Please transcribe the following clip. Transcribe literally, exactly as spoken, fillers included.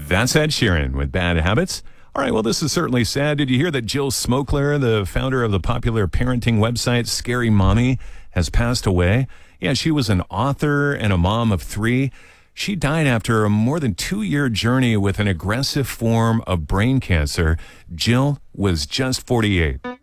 That's Ed Sheeran with Bad Habits. All right, well, this is certainly sad. Did you hear that Jill Smokler, the founder of the popular parenting website Scary Mommy, has passed away? Yeah, she was an author and a mom of three. She died after a more than two-year journey with an aggressive form of brain cancer. Jill was just forty-eight.